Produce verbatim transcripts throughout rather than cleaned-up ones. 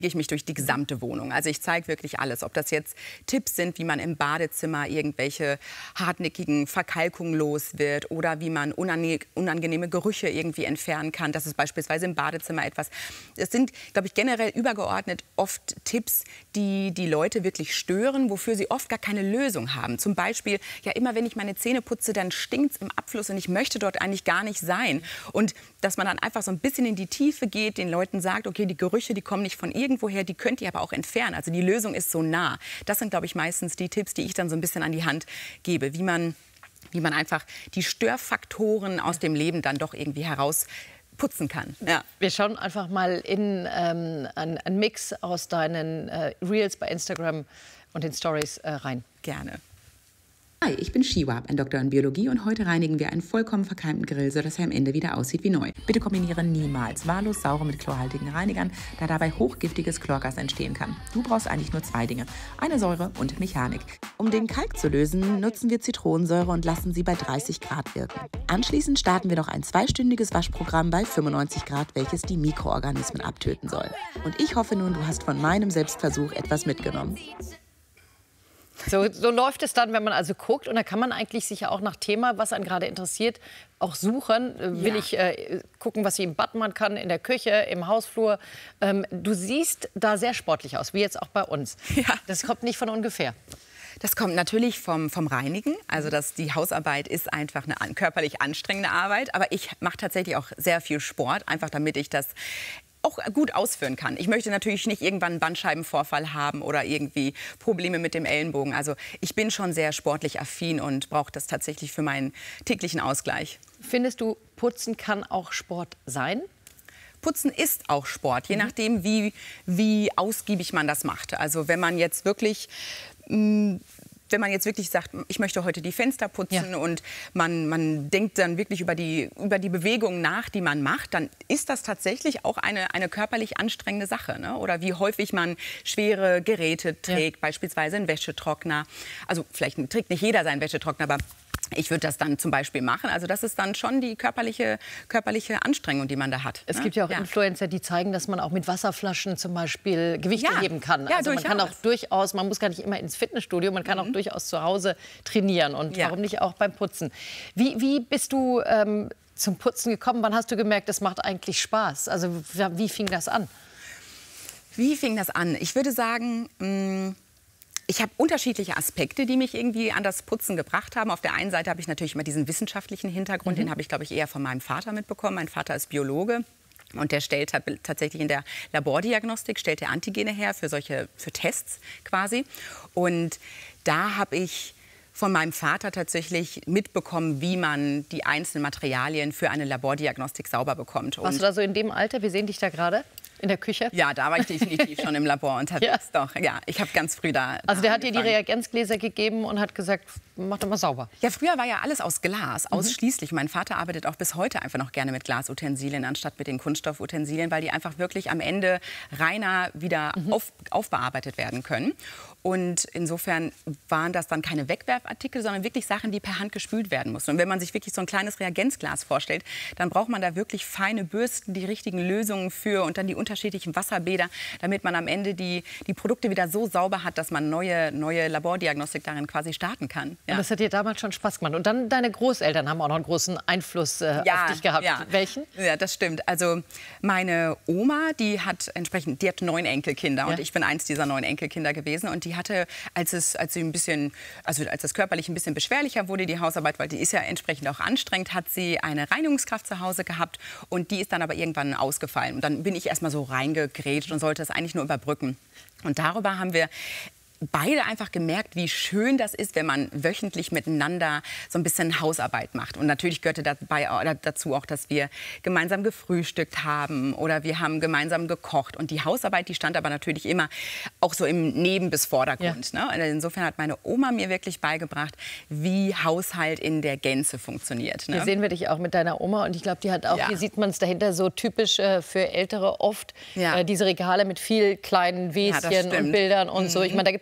gehe ich mich durch die gesamte Wohnung. Also ich zeige wirklich alles. Ob das jetzt Tipps sind, wie man im Badezimmer irgendwelche hartnäckigen Verkalkungen los wird oder wie man unangenehme Gerüche irgendwie entfernen kann. Das ist beispielsweise im Badezimmer etwas. Es sind, glaube ich, generell übergeordnet oft Tipps, die die Leute wirklich stören, wofür sie oft gar keine Lösung haben. Zum Beispiel, ja, immer wenn ich meine Zähne putze, dann stinkt es im Abfluss und ich möchte dort eigentlich gar nicht sein. Und dass man dann einfach so ein bisschen in die Tiefe geht, den Leuten sagt, okay, die Gerüche, die kommen nicht von irgendwoher, die könnt ihr aber auch entfernen. Also die Lösung ist so nah. Das sind, glaube ich, meistens die Tipps, die ich dann so ein bisschen an die Hand gebe, wie man, wie man einfach die Störfaktoren aus dem Leben dann doch irgendwie heraus putzen kann. Ja. Wir schauen einfach mal in ähm, einen Mix aus deinen äh, Reels bei Instagram und den Stories äh, rein. Gerne. Hi, ich bin Shiwab, ein Doktor in Biologie, und heute reinigen wir einen vollkommen verkeimten Grill, sodass er am Ende wieder aussieht wie neu. Bitte kombiniere niemals wahllos saure mit chlorhaltigen Reinigern, da dabei hochgiftiges Chlorgas entstehen kann. Du brauchst eigentlich nur zwei Dinge, eine Säure und Mechanik. Um den Kalk zu lösen, nutzen wir Zitronensäure und lassen sie bei dreißig Grad wirken. Anschließend starten wir noch ein zweistündiges Waschprogramm bei fünfundneunzig Grad, welches die Mikroorganismen abtöten soll. Und ich hoffe nun, du hast von meinem Selbstversuch etwas mitgenommen. So, so läuft es dann, wenn man also guckt. Und da kann man eigentlich sich ja auch nach Thema, was einen gerade interessiert, auch suchen. Äh, will Ja. ich äh, gucken, was ich im Bad machen kann, in der Küche, im Hausflur. Ähm, du siehst da sehr sportlich aus, wie jetzt auch bei uns. Ja. Das kommt nicht von ungefähr. Das kommt natürlich vom, vom Reinigen. Also das, die Hausarbeit ist einfach eine an, körperlich anstrengende Arbeit. Aber ich mache tatsächlich auch sehr viel Sport, einfach damit ich das auch gut ausführen kann. Ich möchte natürlich nicht irgendwann einen Bandscheibenvorfall haben oder irgendwie Probleme mit dem Ellenbogen. Also ich bin schon sehr sportlich affin und brauche das tatsächlich für meinen täglichen Ausgleich. Findest du, Putzen kann auch Sport sein? Putzen ist auch Sport, je nachdem, wie, wie ausgiebig man das macht. Also wenn man jetzt wirklich mh, wenn man jetzt wirklich sagt, ich möchte heute die Fenster putzen, ja, und man, man denkt dann wirklich über die, über die Bewegungen nach, die man macht, dann ist das tatsächlich auch eine, eine körperlich anstrengende Sache. Ne? Oder wie häufig man schwere Geräte trägt, ja, beispielsweise einen Wäschetrockner. Also vielleicht trägt nicht jeder seinen Wäschetrockner, aber ich würde das dann zum Beispiel machen. Also das ist dann schon die körperliche, körperliche Anstrengung, die man da hat. Es ne? gibt ja auch ja. Influencer, die zeigen, dass man auch mit Wasserflaschen zum Beispiel Gewichte Ja. heben kann. Ja, also man kann auch durchaus, man muss gar nicht immer ins Fitnessstudio, man kann mhm. auch durchaus zu Hause trainieren. Und ja. warum nicht auch beim Putzen? Wie, wie bist du ähm, zum Putzen gekommen? Wann hast du gemerkt, das macht eigentlich Spaß? Also wie fing das an? Wie fing das an? Ich würde sagen, mh, ich habe unterschiedliche Aspekte, die mich irgendwie an das Putzen gebracht haben. Auf der einen Seite habe ich natürlich immer diesen wissenschaftlichen Hintergrund, mhm. den habe ich, glaube ich, eher von meinem Vater mitbekommen. Mein Vater ist Biologe. Und der stellt tatsächlich in der Labordiagnostik stellt er Antigene her für solche für Tests quasi. Und da habe ich von meinem Vater tatsächlich mitbekommen, wie man die einzelnen Materialien für eine Labordiagnostik sauber bekommt. Warst du da so in dem Alter? Wir sehen dich da gerade. In der Küche? Ja, da war ich definitiv schon im Labor unterwegs. Ja. Doch, ja, ich habe ganz früh da. Also da der hat dir die Reagenzgläser gegeben und hat gesagt, mach doch mal sauber. Ja, früher war ja alles aus Glas, mhm. ausschließlich. Mein Vater arbeitet auch bis heute einfach noch gerne mit Glasutensilien anstatt mit den Kunststoffutensilien, weil die einfach wirklich am Ende reiner wieder mhm. auf, aufbearbeitet werden können. Und insofern waren das dann keine Wegwerfartikel, sondern wirklich Sachen, die per Hand gespült werden mussten. Und wenn man sich wirklich so ein kleines Reagenzglas vorstellt, dann braucht man da wirklich feine Bürsten, die richtigen Lösungen für und dann die unterschiedlichen Wasserbäder, damit man am Ende die, die Produkte wieder so sauber hat, dass man neue, neue Labordiagnostik darin quasi starten kann. Ja. Und das hat dir damals schon Spaß gemacht. Und dann deine Großeltern haben auch noch einen großen Einfluss äh, ja, auf dich gehabt. Ja. Welchen? Ja, das stimmt. Also meine Oma, die hat entsprechend, die hat neun Enkelkinder, ja, und ich bin eins dieser neun Enkelkinder gewesen. Und die hatte, als es, als sie ein bisschen, also als das körperlich ein bisschen beschwerlicher wurde, die Hausarbeit, weil die ist ja entsprechend auch anstrengend, hat sie eine Reinigungskraft zu Hause gehabt und die ist dann aber irgendwann ausgefallen. Und dann bin ich erst mal so reingegrätscht und sollte das eigentlich nur überbrücken. Und darüber haben wir beide einfach gemerkt, wie schön das ist, wenn man wöchentlich miteinander so ein bisschen Hausarbeit macht. Und natürlich gehörte dabei dazu auch, dass wir gemeinsam gefrühstückt haben oder wir haben gemeinsam gekocht. Und die Hausarbeit, die stand aber natürlich immer auch so im Neben- bis Vordergrund. Ja. Ne? Insofern hat meine Oma mir wirklich beigebracht, wie Haushalt in der Gänze funktioniert. Ne? Hier sehen wir dich auch mit deiner Oma und ich glaube, die hat auch, ja, hier sieht man es dahinter, so typisch äh, für Ältere oft, ja, äh, diese Regale mit viel kleinen Wäschen, ja, und Bildern und mhm. so. Ich meine, da gibt es ja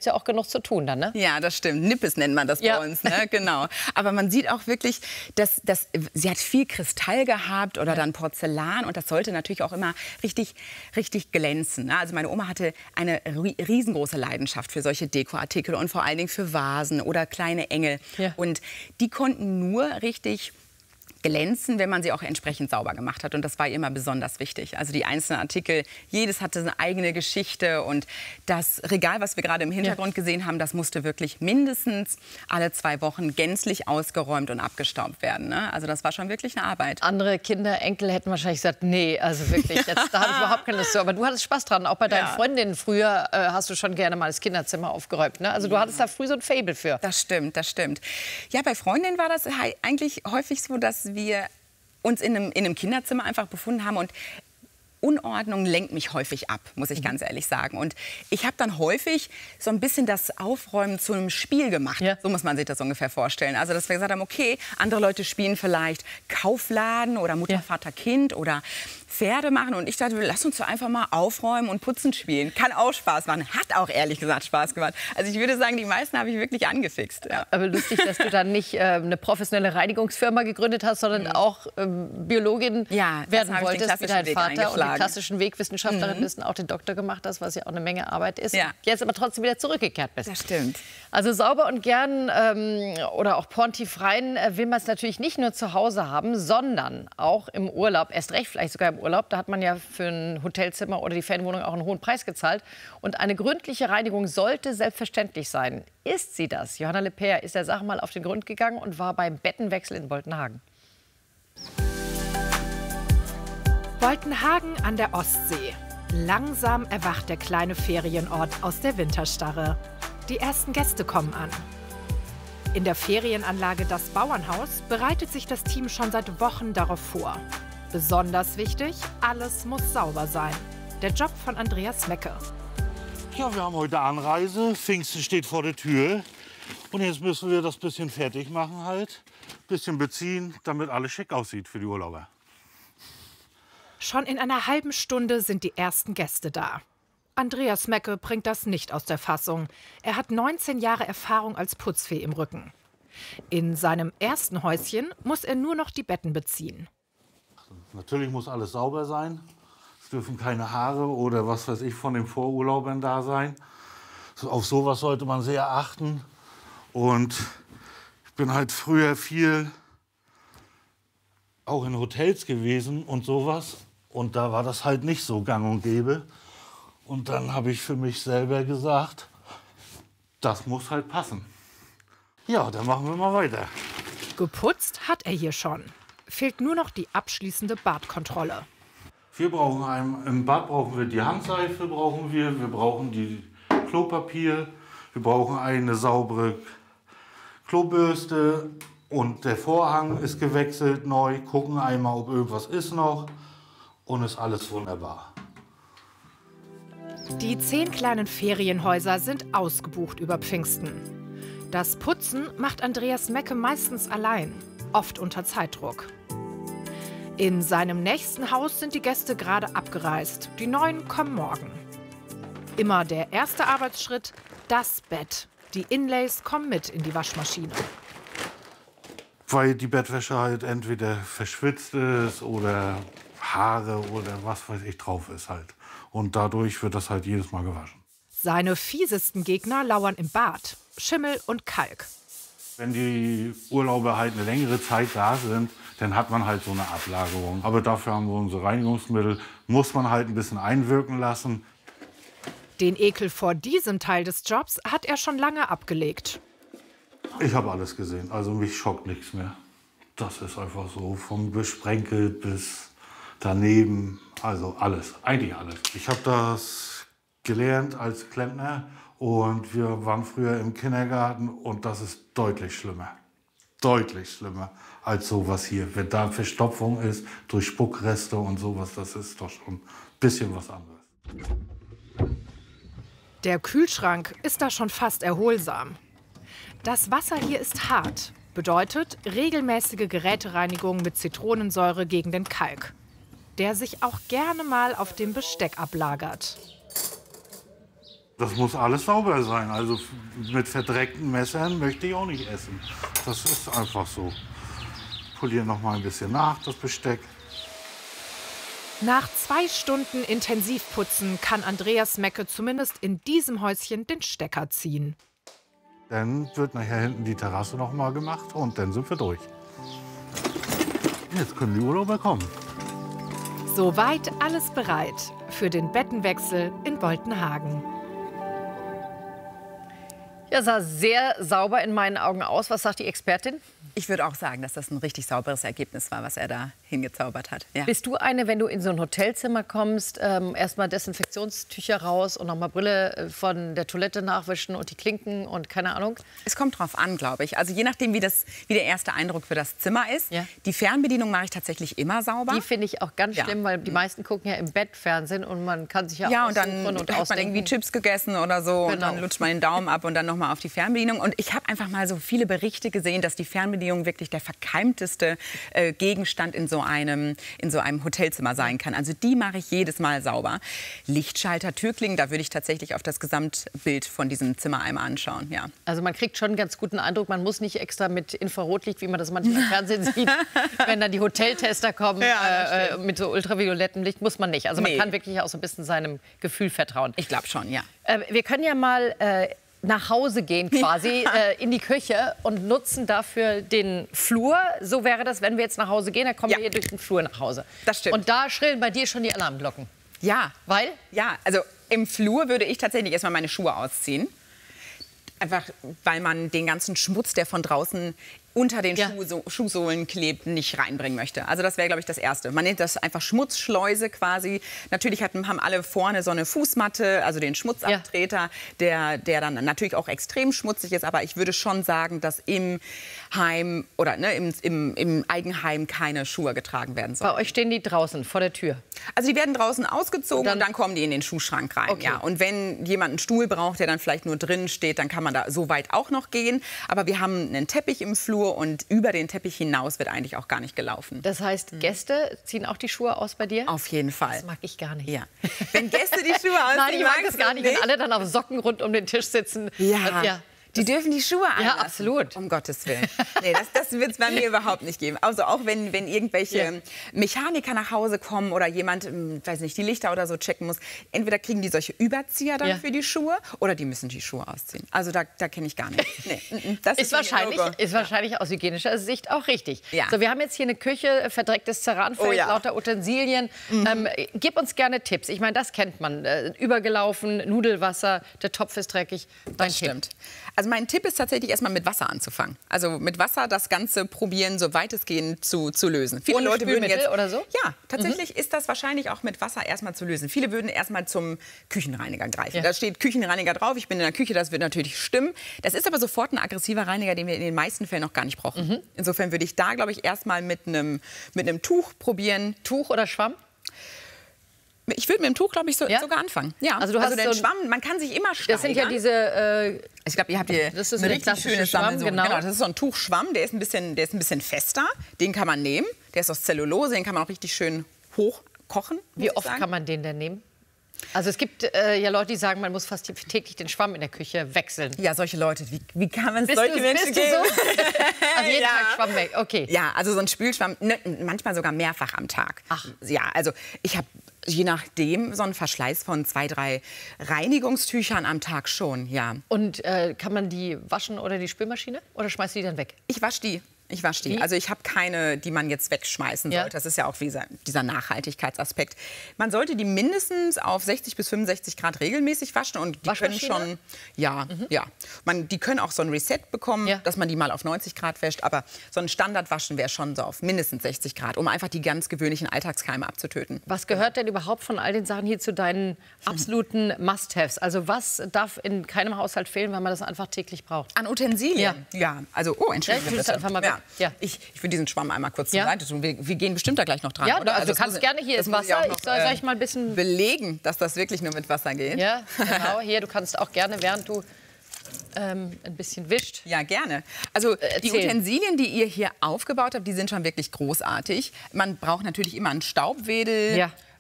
ja auch genug zu tun dann, ne? Ja, das stimmt. Nippes nennt man das ja. bei uns, ne? Genau. Aber man sieht auch wirklich, dass, dass sie hat viel Kristall gehabt oder dann Porzellan und das sollte natürlich auch immer richtig, richtig glänzen. Ne? Also meine Oma hatte eine riesengroße Leidenschaft für solche Dekoartikel und vor allen Dingen für Vasen oder kleine Engel. Ja. Und die konnten nur richtig glänzen, wenn man sie auch entsprechend sauber gemacht hat. Und das war ihr immer besonders wichtig. Also die einzelnen Artikel, jedes hatte eine eigene Geschichte. Und das Regal, was wir gerade im Hintergrund ja. gesehen haben, das musste wirklich mindestens alle zwei Wochen gänzlich ausgeräumt und abgestaubt werden. Ne? Also das war schon wirklich eine Arbeit. Andere Kinder, Enkel hätten wahrscheinlich gesagt, nee, also wirklich, jetzt, da habe ich überhaupt keine Lust zu. Aber du hattest Spaß dran. Auch bei deinen ja. Freundinnen früher äh, hast du schon gerne mal das Kinderzimmer aufgeräumt. Ne? Also du hattest da früh so ein Faible für. Das stimmt, das stimmt. Ja, bei Freundinnen war das eigentlich häufig so, dass wir uns in einem, in einem Kinderzimmer einfach befunden haben und Unordnung lenkt mich häufig ab, muss ich ganz ehrlich sagen. Und ich habe dann häufig so ein bisschen das Aufräumen zu einem Spiel gemacht. Ja. So muss man sich das ungefähr vorstellen. Also, dass wir gesagt haben, okay, andere Leute spielen vielleicht Kaufladen oder Mutter, ja. Vater, Kind oder Pferde machen. Und ich dachte, lass uns doch einfach mal aufräumen und putzen spielen. Kann auch Spaß machen. Hat auch ehrlich gesagt Spaß gemacht. Also ich würde sagen, die meisten habe ich wirklich angefixt. Ja. Aber lustig, dass du dann nicht äh, eine professionelle Reinigungsfirma gegründet hast, sondern mhm. auch ähm, Biologin ja, werden wolltest wie dein Weg Vater und die klassischen Wegwissenschaftlerin bist mhm. und auch den Doktor gemacht hast, was ja auch eine Menge Arbeit ist. Ja. Jetzt aber trotzdem wieder zurückgekehrt bist. Das stimmt. Also sauber und gern ähm, oder auch porntifreien äh, will man es natürlich nicht nur zu Hause haben, sondern auch im Urlaub. Erst recht vielleicht sogar im Urlaub. Da hat man ja für ein Hotelzimmer oder die Ferienwohnung auch einen hohen Preis gezahlt. Und eine gründliche Reinigung sollte selbstverständlich sein. Ist sie das? Johanna Lepper ist der Sache mal auf den Grund gegangen und war beim Bettenwechsel in Boltenhagen. Boltenhagen an der Ostsee. Langsam erwacht der kleine Ferienort aus der Winterstarre. Die ersten Gäste kommen an. In der Ferienanlage Das Bauernhaus bereitet sich das Team schon seit Wochen darauf vor. Besonders wichtig, alles muss sauber sein. Der Job von Andreas Mecke. Ja, wir haben heute Anreise. Pfingsten steht vor der Tür. Und jetzt müssen wir das bisschen fertig machen halt. Bisschen beziehen, damit alles schick aussieht für die Urlauber. Schon in einer halben Stunde sind die ersten Gäste da. Andreas Mecke bringt das nicht aus der Fassung. Er hat neunzehn Jahre Erfahrung als Putzfee im Rücken. In seinem ersten Häuschen muss er nur noch die Betten beziehen. Natürlich muss alles sauber sein. Es dürfen keine Haare oder was weiß ich von den Vorurlaubern da sein. Auf sowas sollte man sehr achten. Und ich bin halt früher viel auch in Hotels gewesen und sowas. Und da war das halt nicht so gang und gäbe. Und dann habe ich für mich selber gesagt, das muss halt passen. Ja, dann machen wir mal weiter. Geputzt hat er hier schon. Fehlt nur noch die abschließende Badkontrolle. Wir brauchen einen, im Bad brauchen wir die Handseife, brauchen wir, wir brauchen die Klopapier, wir brauchen eine saubere Klobürste und der Vorhang ist gewechselt neu. Gucken einmal, ob irgendwas ist noch und ist alles wunderbar. Die zehn kleinen Ferienhäuser sind ausgebucht über Pfingsten. Das Putzen macht Andreas Mecke meistens allein, oft unter Zeitdruck. In seinem nächsten Haus sind die Gäste gerade abgereist. Die neuen kommen morgen. Immer der erste Arbeitsschritt, das Bett. Die Inlays kommen mit in die Waschmaschine. Weil die Bettwäsche halt entweder verschwitzt ist oder Haare oder was weiß ich drauf ist halt. Und dadurch wird das halt jedes Mal gewaschen. Seine fiesesten Gegner lauern im Bad. Schimmel und Kalk. Wenn die Urlauber halt eine längere Zeit da sind, dann hat man halt so eine Ablagerung. Aber dafür haben wir unsere Reinigungsmittel, muss man halt ein bisschen einwirken lassen. Den Ekel vor diesem Teil des Jobs hat er schon lange abgelegt. Ich habe alles gesehen, also mich schockt nichts mehr. Das ist einfach so, vom besprenkelt bis daneben, also alles, eigentlich alles. Ich habe das gelernt als Klempner und wir waren früher im Kindergarten und das ist deutlich schlimmer. Deutlich schlimmer als sowas hier. Wenn da Verstopfung ist durch Spuckreste und sowas, das ist doch schon ein bisschen was anderes. Der Kühlschrank ist da schon fast erholsam. Das Wasser hier ist hart, bedeutet regelmäßige Gerätereinigung mit Zitronensäure gegen den Kalk, der sich auch gerne mal auf dem Besteck ablagert. Das muss alles sauber sein. Also mit verdreckten Messern möchte ich auch nicht essen. Das ist einfach so. Polieren noch mal ein bisschen nach, das Besteck. Nach zwei Stunden Intensivputzen kann Andreas Mecke zumindest in diesem Häuschen den Stecker ziehen. Dann wird nachher hinten die Terrasse noch mal gemacht und dann sind wir durch. Jetzt können die Urlauber kommen. Soweit alles bereit für den Bettenwechsel in Boltenhagen. Ja, sah sehr sauber in meinen Augen aus. Was sagt die Expertin? Ich würde auch sagen, dass das ein richtig sauberes Ergebnis war, was er da hingezaubert hat. Ja. Bist du eine, wenn du in so ein Hotelzimmer kommst, ähm, erstmal Desinfektionstücher raus und noch mal Brille von der Toilette nachwischen und die Klinken und keine Ahnung? Es kommt drauf an, glaube ich. Also je nachdem, wie, das, wie der erste Eindruck für das Zimmer ist. Ja. Die Fernbedienung mache ich tatsächlich immer sauber. Die finde ich auch ganz Ja. schlimm, weil die meisten gucken ja im Bett Fernsehen und man kann sich ja, Ja, und dann aussuchen und hat man ausdenken. irgendwie Chips gegessen oder so und Genau. dann lutscht man den Daumen ab und dann noch mal auf die Fernbedienung. Und ich habe einfach mal so viele Berichte gesehen, dass die Fernbedienung wirklich der verkeimteste äh, Gegenstand in so einem in so einem Hotelzimmer sein kann. Also die mache ich jedes Mal sauber. Lichtschalter, Türklingen, da würde ich tatsächlich auf das Gesamtbild von diesem Zimmer einmal anschauen. Ja. Also man kriegt schon einen ganz guten Eindruck. Man muss nicht extra mit Infrarotlicht, wie man das manchmal im Fernsehen sieht, wenn dann die Hoteltester kommen, Ja, äh, mit so ultraviolettem Licht, muss man nicht. Also man Nee. kann wirklich auch so ein bisschen seinem Gefühl vertrauen. Ich glaube schon, ja. Äh, wir können ja mal äh, nach Hause gehen quasi, äh, in die Küche und nutzen dafür den Flur. So wäre das, wenn wir jetzt nach Hause gehen, dann kommen Ja. wir hier durch den Flur nach Hause. Das stimmt. Und da schrillen bei dir schon die Alarmglocken. Ja, Weil? Ja, also im Flur würde ich tatsächlich erstmal meine Schuhe ausziehen. Einfach, weil man den ganzen Schmutz, der von draußen unter den Ja. Schuhso Schuhsohlen klebt, nicht reinbringen möchte. Also das wäre, glaube ich, das Erste. Man nennt das einfach Schmutzschleuse quasi. Natürlich hatten, haben alle vorne so eine Fußmatte, also den Schmutzabtreter, der, der dann natürlich auch extrem schmutzig ist. Aber ich würde schon sagen, dass im Heim oder ne, im, im, im Eigenheim keine Schuhe getragen werden sollen. Bei euch stehen die draußen vor der Tür. Also die werden draußen ausgezogen Und dann- und dann kommen die in den Schuhschrank rein. Okay. Ja. Und wenn jemand einen Stuhl braucht, der dann vielleicht nur drin steht, dann kann man da so weit auch noch gehen. Aber wir haben einen Teppich im Flur und über den Teppich hinaus wird eigentlich auch gar nicht gelaufen. Das heißt, Gäste ziehen auch die Schuhe aus bei dir? Auf jeden Fall. Das mag ich gar nicht. Ja. Wenn Gäste die Schuhe ausziehen, Nein, ich mag magst es gar du nicht, wenn alle dann auf Socken rund um den Tisch sitzen. Ja. ja. Die dürfen die Schuhe anlassen. Ja, absolut. Um Gottes Willen. Nee, das, das wird es bei mir überhaupt nicht geben. Also auch wenn, wenn irgendwelche Ja. Mechaniker nach Hause kommen oder jemand, ähm, weiß nicht, die Lichter oder so checken muss, entweder kriegen die solche Überzieher dann Ja. für die Schuhe oder die müssen die Schuhe ausziehen. Also da, da kenne ich gar nicht. Nee, mm, mm, das Ist ein wahrscheinlich, No-Go. ist wahrscheinlich aus hygienischer Sicht auch richtig. Ja. So, wir haben jetzt hier eine Küche, verdrecktes Ceranfeld, Oh ja. lauter Utensilien. Ähm, gib uns gerne Tipps. Ich meine, das kennt man. Äh, übergelaufen, Nudelwasser, der Topf ist dreckig. Dein Das stimmt. Also mein Tipp ist tatsächlich erstmal mit Wasser anzufangen. Also mit Wasser das Ganze probieren, so weitestgehend zu, zu lösen. Viele Ohne Leute würden Spülmittel jetzt oder so? Ja, tatsächlich ist das wahrscheinlich auch mit Wasser erstmal zu lösen. Viele würden erstmal zum Küchenreiniger greifen. Ja. Da steht Küchenreiniger drauf. Ich bin in der Küche, das wird natürlich stimmen. Das ist aber sofort ein aggressiver Reiniger, den wir in den meisten Fällen noch gar nicht brauchen. Mhm. Insofern würde ich da, glaube ich, erstmal mit einem mit einem Tuch probieren. Tuch oder Schwamm? Ich würde mit dem Tuch, glaube ich, so, Ja? sogar anfangen. Ja. Also du hast den so ein- Schwamm, man kann sich immer steigern. Das sind ja diese... Äh, Ich glaube, ihr habt hier Das ist ein ein richtig klassischer schönes Schwamm, Sammelsurium. genau. Das ist so ein Tuchschwamm, der ist ein bisschen, der ist ein bisschen fester. Den kann man nehmen. Der ist aus Zellulose, den kann man auch richtig schön hochkochen. muss wie ich oft sagen. kann man den denn nehmen? Also es gibt äh, ja Leute, die sagen, man muss fast täglich den Schwamm in der Küche wechseln. Ja, solche Leute, wie, wie kann man es Bist solche du, Menschen bist du geben? so? Also jeden Ja. Tag Schwamm weg, okay. Ja, also so ein Spülschwamm, ne, manchmal sogar mehrfach am Tag. Ach. Ja, also ich habe je nachdem so einen Verschleiß von zwei, drei Reinigungstüchern am Tag schon, ja. Und äh, kann man die waschen oder die Spülmaschine? Oder schmeißt du die dann weg? Ich wasche die. Ich wasche die. Wie? Also ich habe keine, die man jetzt wegschmeißen Ja. sollte. Das ist ja auch dieser, dieser Nachhaltigkeitsaspekt. Man sollte die mindestens auf sechzig bis fünfundsechzig Grad regelmäßig waschen und die können Waschmaschine? schon, ja, ja. Man, die können auch so ein Reset bekommen, Ja. dass man die mal auf neunzig Grad wäscht. Aber so ein Standardwaschen wäre schon so auf mindestens sechzig Grad, um einfach die ganz gewöhnlichen Alltagskeime abzutöten. Was gehört denn überhaupt von all den Sachen hier zu deinen absoluten Must-Haves? Also was darf in keinem Haushalt fehlen, wenn man das einfach täglich braucht? An Utensilien? Ja. Also, oh, Entschuldigung. Ja, ich tu das bitte. einfach mal weg. Ja. Ich, ich würde diesen Schwamm einmal kurz Ja. zur Seite tun. Wir, wir gehen bestimmt da gleich noch dran, Ja, oder? also du das kannst muss- gerne, hier das ist muss Wasser. auch noch, Ich soll- soll ich mal ein bisschen- belegen, dass das wirklich nur mit Wasser geht? Ja, genau. Hier, du kannst auch gerne, während du ähm, ein bisschen wischt. Ja, gerne. Also die erzähl. Utensilien, die ihr hier aufgebaut habt, die sind schon wirklich großartig. Man braucht natürlich immer einen Staubwedel. Ja.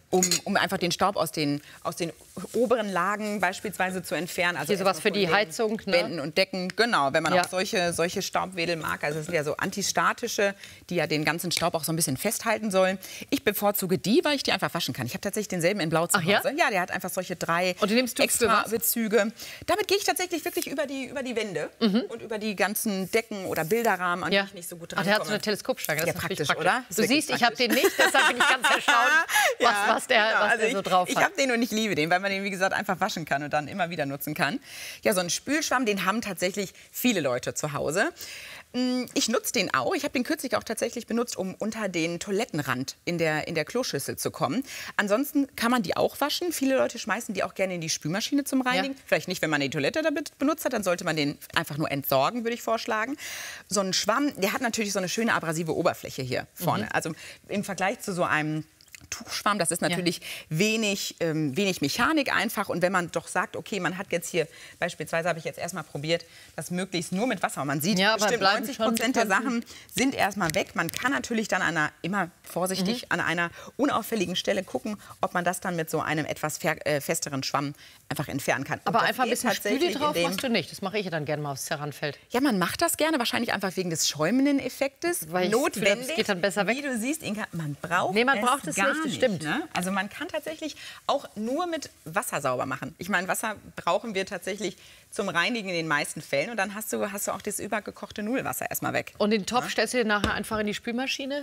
Um, um einfach den Staub aus den, aus den oberen Lagen beispielsweise zu entfernen. Also hier sowas für die Heizung, ne? Wänden und Decken, genau, wenn man ja. auch solche, solche Staubwedel mag. Also es sind ja so antistatische, die ja den ganzen Staub auch so ein bisschen festhalten sollen. Ich bevorzuge die, weil ich die einfach waschen kann. Ich habe tatsächlich denselben in Blau zu Hause. Ja? ja, der hat einfach solche drei und die nimmst du extra Bezüge. Damit gehe ich tatsächlich wirklich über die, über die Wände mhm. und über die ganzen Decken oder Bilderrahmen, an ja. die ich nicht so gut dran komme. Der hat so eine Teleskopstange. Das ja, ist praktisch, praktisch, oder? Du siehst, ich habe den nicht, deshalb bin ich ganz erstaunt, was, ja, was der, genau. was also der so drauf ich, hat. Ich habe den und ich liebe den, weil man den, wie gesagt, einfach waschen kann und dann immer wieder nutzen kann. Ja, so einen Spülschwamm, den haben tatsächlich viele Leute zu Hause. Ich nutze den auch. Ich habe den kürzlich auch tatsächlich benutzt, um unter den Toilettenrand in der, in der Kloschüssel zu kommen. Ansonsten kann man die auch waschen. Viele Leute schmeißen die auch gerne in die Spülmaschine zum Reinigen. Ja. Vielleicht nicht, wenn man die Toilette damit benutzt hat, dann sollte man den einfach nur entsorgen, würde ich vorschlagen. So ein Schwamm, der hat natürlich so eine schöne abrasive Oberfläche hier vorne. Mhm. Also im Vergleich zu so einem Tuchschwamm, das ist natürlich ja. wenig, ähm, wenig Mechanik einfach. Und wenn man doch sagt, okay, man hat jetzt hier, beispielsweise habe ich jetzt erstmal probiert, das möglichst nur mit Wasser. Und man sieht, ja, bestimmt neunzig Prozent der Sachen sind erstmal weg. Man kann natürlich dann an einer, immer vorsichtig, mhm. an einer unauffälligen Stelle gucken, ob man das dann mit so einem etwas äh, festeren Schwamm einfach entfernen kann. Aber einfach ein bisschen Spüli drauf machst du nicht. Das mache ich ja dann gerne mal aufs Zerranfeld. Ja, man macht das gerne, wahrscheinlich einfach wegen des schäumenden Effektes. Weil notwendig. Das geht dann besser weg. Wie du siehst, Inka, man braucht nee, man es braucht es gar nicht, das nicht. Stimmt. Ne? Also man kann tatsächlich auch nur mit Wasser sauber machen. Ich meine, Wasser brauchen wir tatsächlich zum Reinigen in den meisten Fällen. Und dann hast du, hast du auch das übergekochte Nudelwasser erstmal weg. Und den Topf ja? stellst du dir nachher einfach in die Spülmaschine?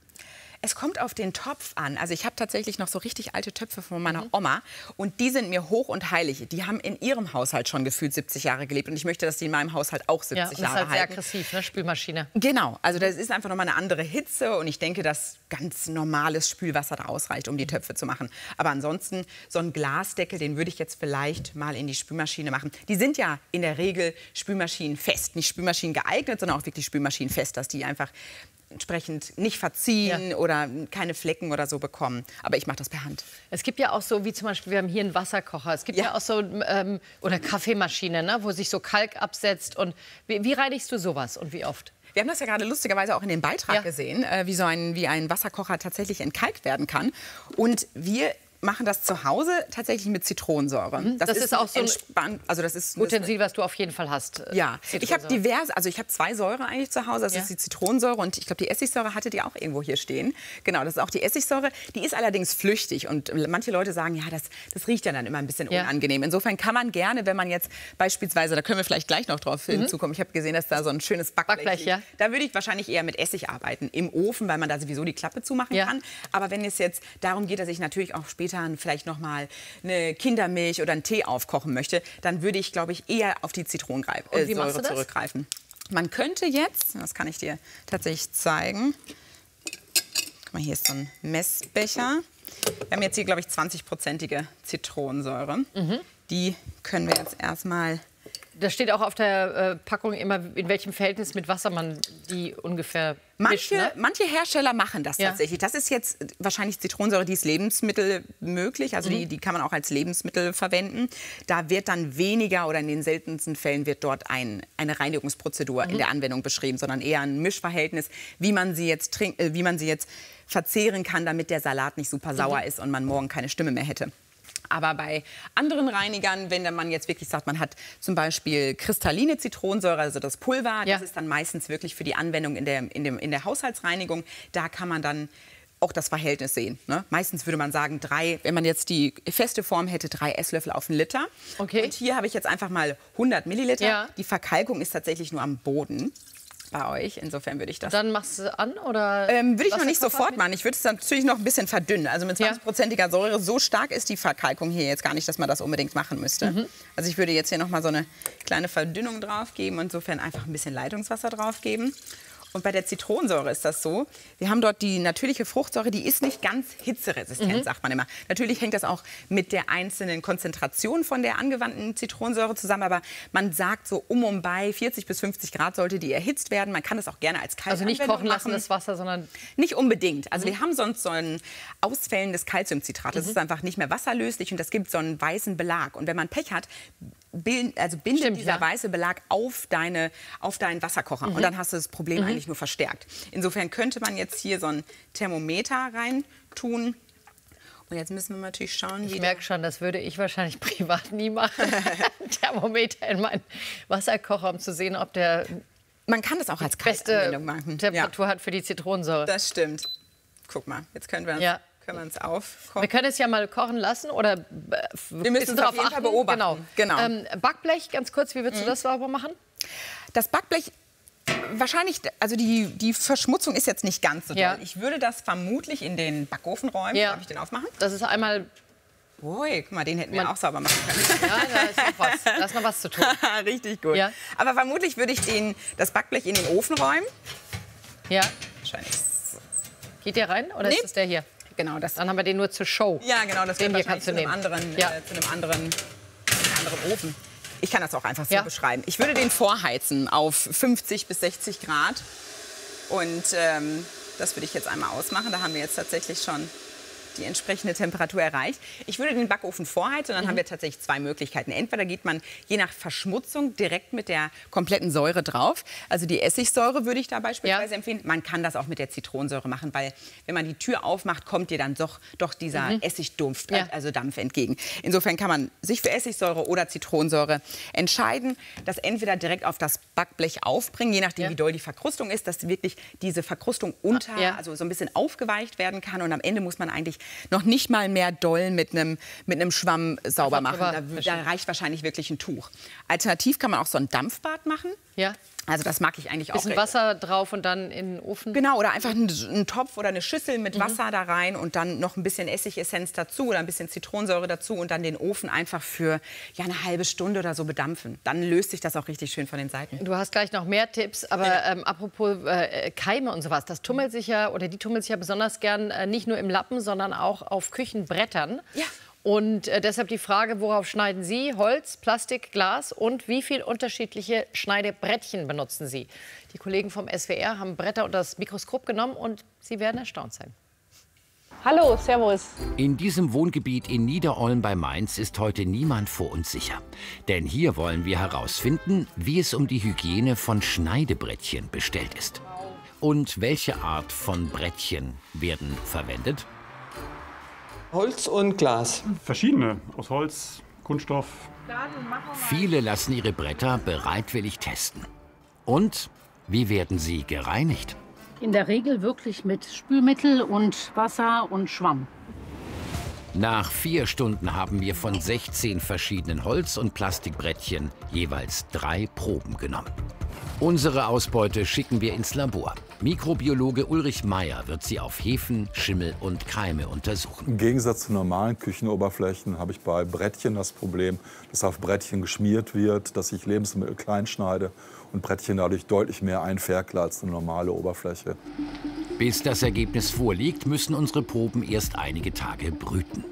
Es kommt auf den Topf an. Also ich habe tatsächlich noch so richtig alte Töpfe von meiner Oma. Und die sind mir hoch und heilig. Die haben in ihrem Haushalt schon gefühlt siebzig Jahre gelebt. Und ich möchte, dass die in meinem Haushalt auch siebzig ja, und Jahre das ist halt halten. sehr aggressiv, ne? Spülmaschine. Genau. Also das ist einfach nochmal eine andere Hitze. Und ich denke, dass ganz normales Spülwasser da ausreicht, um die Töpfe zu machen. Aber ansonsten, so ein Glasdeckel, den würde ich jetzt vielleicht mal in die Spülmaschine machen. Die sind ja in der Regel spülmaschinenfest. Nicht spülmaschinen geeignet, sondern auch wirklich spülmaschinenfest, dass die einfach entsprechend nicht verziehen ja. oder keine Flecken oder so bekommen. Aber ich mache das per Hand. Es gibt ja auch so, wie zum Beispiel, wir haben hier einen Wasserkocher. Es gibt ja, ja auch so, ähm, oder Kaffeemaschine, ne, wo sich so Kalk absetzt. Und wie, wie reinigst du sowas und wie oft? Wir haben das ja gerade lustigerweise auch in dem Beitrag ja. gesehen, äh, wie so ein, wie ein Wasserkocher tatsächlich entkalkt werden kann. Und wir machen das zu Hause tatsächlich mit Zitronensäure. Mhm. Das, das ist, ist auch so ein also das ist Utensil, was du auf jeden Fall hast. Äh, ja, ich habe diverse, also ich habe zwei Säure eigentlich zu Hause. Das ja. ist die Zitronensäure und ich glaube, die Essigsäure hattet ihr auch irgendwo hier stehen. Genau, das ist auch die Essigsäure. Die ist allerdings flüchtig und manche Leute sagen, ja, das, das riecht ja dann immer ein bisschen ja. unangenehm. Insofern kann man gerne, wenn man jetzt beispielsweise, da können wir vielleicht gleich noch drauf mhm. hinzukommen, ich habe gesehen, dass da so ein schönes Backblech, Backblech ja. Da würde ich wahrscheinlich eher mit Essig arbeiten, im Ofen, weil man da sowieso die Klappe zumachen ja. kann. Aber wenn es jetzt darum geht, dass ich natürlich auch später vielleicht noch mal eine Kindermilch oder einen Tee aufkochen möchte, dann würde ich, glaube ich, eher auf die Zitronensäure zurückgreifen. Man könnte jetzt, das kann ich dir tatsächlich zeigen, guck mal, hier ist so ein Messbecher. Wir haben jetzt hier, glaube ich, zwanzig-prozentige Zitronensäure. Mhm. Die können wir jetzt erstmal... Da steht auch auf der äh, Packung immer, in welchem Verhältnis mit Wasser man die ungefähr mischt, manche, ne? manche Hersteller machen das ja. tatsächlich. Das ist jetzt wahrscheinlich Zitronensäure, die ist Lebensmittel möglich. Also mhm. die, die kann man auch als Lebensmittel verwenden. Da wird dann weniger oder in den seltensten Fällen wird dort ein, eine Reinigungsprozedur mhm. in der Anwendung beschrieben, sondern eher ein Mischverhältnis, wie man sie jetzt, trink, äh, wie man sie jetzt verzehren kann, damit der Salat nicht super sauer mhm. ist und man morgen keine Stimme mehr hätte. Aber bei anderen Reinigern, wenn man jetzt wirklich sagt, man hat zum Beispiel kristalline Zitronensäure, also das Pulver, ja. das ist dann meistens wirklich für die Anwendung in der, in dem, in der Haushaltsreinigung. Da kann man dann auch das Verhältnis sehen. Ne? Meistens würde man sagen, drei, wenn man jetzt die feste Form hätte, drei Esslöffel auf einen Liter. Okay. Und hier habe ich jetzt einfach mal hundert Milliliter. Ja. Die Verkalkung ist tatsächlich nur am Boden bei euch. Insofern würde ich das... Dann machst du an, oder? Ähm, würde ich noch nicht sofort machen. Ich würde es dann natürlich noch ein bisschen verdünnen. Also mit zwanzig-prozentiger Säure, so stark ist die Verkalkung hier jetzt gar nicht, dass man das unbedingt machen müsste. Mhm. Also ich würde jetzt hier noch mal so eine kleine Verdünnung drauf geben und insofern einfach ein bisschen Leitungswasser drauf geben. Und bei der Zitronensäure ist das so, wir haben dort die natürliche Fruchtsäure, die ist nicht ganz hitzeresistent, mhm. sagt man immer. Natürlich hängt das auch mit der einzelnen Konzentration von der angewandten Zitronensäure zusammen, aber man sagt so um und bei vierzig bis fünfzig Grad sollte die erhitzt werden. Man kann das auch gerne als Kaltanwendung machen. Also nicht kochen lassen machen. das Wasser, sondern... Nicht unbedingt. Also mhm. wir haben sonst so ein ausfällendes Calciumcitrat. Das mhm. ist einfach nicht mehr wasserlöslich und das gibt so einen weißen Belag. Und wenn man Pech hat, bild, also bindet Stimmt, dieser ja. weiße Belag auf, deine, auf deinen Wasserkocher. Mhm. Und dann hast du das Problem mhm. eigentlich nur verstärkt. Insofern könnte man jetzt hier so ein Thermometer rein tun Und jetzt müssen wir natürlich schauen, wie... Ich merke schon, das würde ich wahrscheinlich privat nie machen. Thermometer in meinen Wasserkocher, um zu sehen, ob der... Man kann das auch als beste machen. Temperatur ja. hat für die Zitronensäure. Das stimmt. Guck mal, jetzt können wir uns, ja. können wir uns aufkochen. Wir können es ja mal kochen lassen oder wir müssen es auf jeden Fall beobachten. Genau. genau. Ähm, Backblech, ganz kurz, wie würdest mhm. du das sauber machen? Das Backblech, wahrscheinlich, also die, die Verschmutzung ist jetzt nicht ganz so doll. Ja. Ich würde das vermutlich in den Backofen räumen. Ja. Darf ich den aufmachen? Das ist einmal... Ui, guck mal, den hätten wir Man, auch sauber machen können. Ja, da ist noch was. Da ist noch was zu tun. Richtig gut. Ja. Aber vermutlich würde ich den, das Backblech in den Ofen räumen. Ja. Wahrscheinlich. Geht der rein oder nee. ist das der hier? Genau, das. Dann haben wir den nur zur Show. Ja, genau, das den hier kannst du zu nehmen. Einem anderen, ja. äh, zu einem anderen, anderen Ofen. Ich kann das auch einfach so ja. beschreiben. Ich würde den vorheizen auf fünfzig bis sechzig Grad. Und ähm, das würde ich jetzt einmal ausmachen. Da haben wir jetzt tatsächlich schon die entsprechende Temperatur erreicht. Ich würde den Backofen vorheizen und dann mhm. haben wir tatsächlich zwei Möglichkeiten. Entweder geht man je nach Verschmutzung direkt mit der kompletten Säure drauf. Also die Essigsäure würde ich da beispielsweise ja. empfehlen. Man kann das auch mit der Zitronensäure machen, weil wenn man die Tür aufmacht, kommt dir dann doch, doch dieser mhm. Essigdumpf, ja. also Dampf entgegen. Insofern kann man sich für Essigsäure oder Zitronensäure entscheiden, das entweder direkt auf das Backblech aufbringen, je nachdem ja. wie doll die Verkrustung ist, dass wirklich diese Verkrustung unter, ja. also so ein bisschen aufgeweicht werden kann und am Ende muss man eigentlich noch nicht mal mehr doll mit einem mit einem Schwamm sauber machen. Da, da reicht wahrscheinlich wirklich ein Tuch. Alternativ kann man auch so ein Dampfbad machen. Ja. Also das mag ich eigentlich auch. Bisschen Wasser drauf und dann in den Ofen? Genau, oder einfach einen, einen Topf oder eine Schüssel mit mhm. Wasser da rein und dann noch ein bisschen Essigessenz dazu oder ein bisschen Zitronensäure dazu und dann den Ofen einfach für ja, eine halbe Stunde oder so bedampfen. Dann löst sich das auch richtig schön von den Seiten. Du hast gleich noch mehr Tipps, aber ja. ähm, apropos äh, Keime und sowas, das tummelt sich ja, oder die tummelt sich ja besonders gern äh, nicht nur im Lappen, sondern auch auf Küchenbrettern. Ja. Und äh, deshalb die Frage, worauf schneiden Sie? Holz, Plastik, Glas und wie viele unterschiedliche Schneidebrettchen benutzen Sie? Die Kollegen vom S W R haben Bretter unter das Mikroskop genommen und Sie werden erstaunt sein. Hallo, servus. In diesem Wohngebiet in Niederolm bei Mainz ist heute niemand vor uns sicher. Denn hier wollen wir herausfinden, wie es um die Hygiene von Schneidebrettchen bestellt ist. Und welche Art von Brettchen werden verwendet? Holz und Glas. Verschiedene, aus Holz, Kunststoff. Viele lassen ihre Bretter bereitwillig testen. Und wie werden sie gereinigt? In der Regel wirklich mit Spülmittel und Wasser und Schwamm. Nach vier Stunden haben wir von sechzehn verschiedenen Holz- und Plastikbrettchen jeweils drei Proben genommen. Unsere Ausbeute schicken wir ins Labor. Mikrobiologe Ulrich Meyer wird sie auf Hefen, Schimmel und Keime untersuchen. Im Gegensatz zu normalen Küchenoberflächen habe ich bei Brettchen das Problem, dass auf Brettchen geschmiert wird, dass ich Lebensmittel klein schneide und Brettchen dadurch deutlich mehr einferkle als eine normale Oberfläche. Bis das Ergebnis vorliegt, müssen unsere Proben erst einige Tage brüten.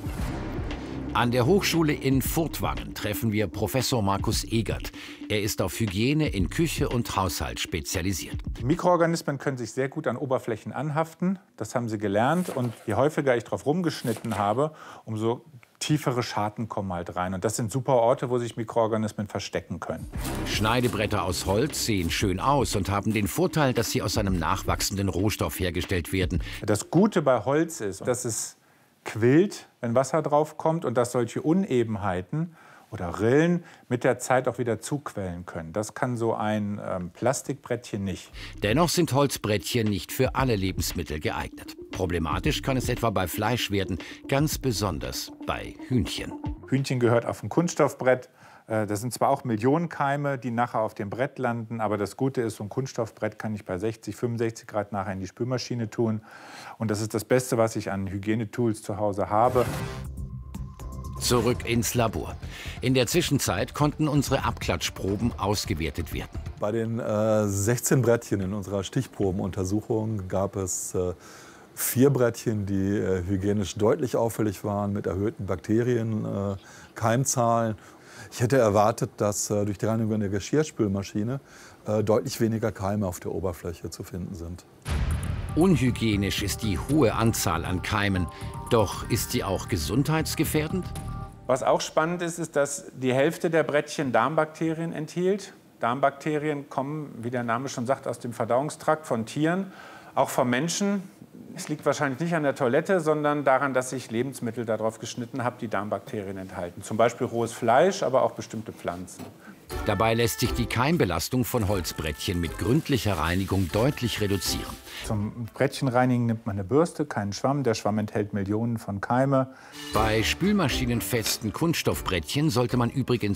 An der Hochschule in Furtwangen treffen wir Professor Markus Egert. Er ist auf Hygiene in Küche und Haushalt spezialisiert. Mikroorganismen können sich sehr gut an Oberflächen anhaften. Das haben sie gelernt. Und je häufiger ich drauf rumgeschnitten habe, umso tiefere Scharten kommen halt rein. Und das sind super Orte, wo sich Mikroorganismen verstecken können. Scneidebretter aus Holz sehen schön aus und haben den Vorteil, dass sie aus einem nachwachsenden Rohstoff hergestellt werden. Das Gute bei Holz ist, dass es quillt, wenn Wasser drauf kommt und dass solche Unebenheiten oder Rillen mit der Zeit auch wieder zuquellen können. Das kann so ein ähm, Plastikbrettchen nicht. Dennoch sind Holzbrettchen nicht für alle Lebensmittel geeignet. Problematisch kann es etwa bei Fleisch werden, ganz besonders bei Hühnchen. Hühnchen gehört auf ein Kunststoffbrett. Das sind zwar auch Millionen Keime, die nachher auf dem Brett landen, aber das Gute ist, so ein Kunststoffbrett kann ich bei sechzig, fünfundsechzig Grad nachher in die Spülmaschine tun. Und das ist das Beste, was ich an Hygienetools zu Hause habe. Zurück ins Labor. In der Zwischenzeit konnten unsere Abklatschproben ausgewertet werden. Bei den äh, sechzehn Brettchen in unserer Stichprobenuntersuchung gab es äh, vier Brettchen, die äh, hygienisch deutlich auffällig waren, mit erhöhten Bakterien-Keimzahlen. Äh, Ich hätte erwartet, dass äh, durch die Reinigung der Geschirrspülmaschine äh, deutlich weniger Keime auf der Oberfläche zu finden sind. Unhygienisch ist die hohe Anzahl an Keimen. Doch ist sie auch gesundheitsgefährdend? Was auch spannend ist, ist, dass die Hälfte der Brettchen Darmbakterien enthielt. Darmbakterien kommen, wie der Name schon sagt, aus dem Verdauungstrakt von Tieren, auch vom Menschen. Es liegt wahrscheinlich nicht an der Toilette, sondern daran, dass ich Lebensmittel darauf geschnitten habe, die Darmbakterien enthalten. Zum Beispiel rohes Fleisch, aber auch bestimmte Pflanzen. Dabei lässt sich die Keimbelastung von Holzbrettchen mit gründlicher Reinigung deutlich reduzieren. Zum Brettchenreinigen nimmt man eine Bürste, keinen Schwamm. Der Schwamm enthält Millionen von Keime. Bei spülmaschinenfesten Kunststoffbrettchen sollte man übrigens